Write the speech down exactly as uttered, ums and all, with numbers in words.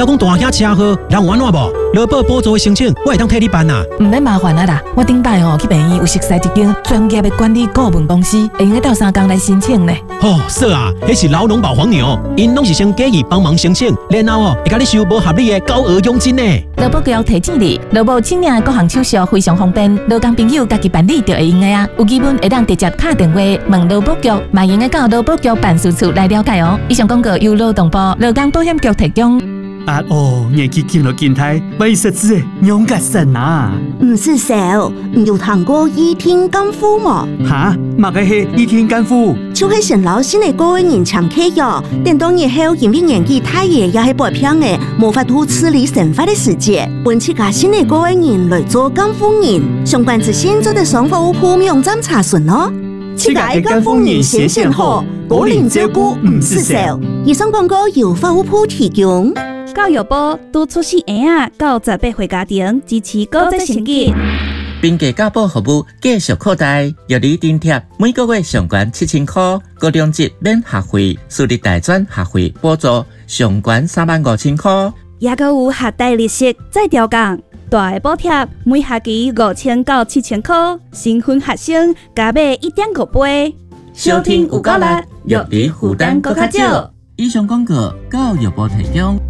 晓讲大兄车祸，人有安怎无？劳保补助的申请，我会当替你办啊。 唔免麻烦啊啦，我顶摆吼去病院有熟悉一间专业的管理顾问公司，会用到三工来申请呢。 哦，是啊，迄是劳农保黄牛，因拢是先建议帮忙申请，然后哦会甲你收无合理的高额佣金呢。 劳保局提醒你，劳保请领各项手续非常方便，劳工朋友家己办理就会用的啊。有疑问会当直接打电话问劳保局，嘛用的到劳保局办事处来了解哦。以上广告由劳动部劳工保险局提供。 啊哦，年纪见到健太，为实质勇格神啊！ 唔是少，唔有谈过倚天干夫嘛？ 哈，嘛个是倚天干夫， 就是陈老师的个人常客哟。等到日后因为年纪太爷也系白偏的，无法度处理生活的事节，本次加新的个人来做干夫人，相关资讯做在双方铺网站查询哦。 七个干夫人先选好，个人照顾唔是少。 以上广告由法务部提供。 教育部督促新婴仔到十八岁家庭支持高职成绩。 并给教保服务继续扩大，由你津贴每个月上悬七千块，高中级免学费，私立大专学费补助上悬三万五千块， 也阁有学贷利息再调降，大的补贴每学期五千到七千块，新婚学生加买一点五倍。 收听有够力，育儿负担搁较少。以上广告教育部提供。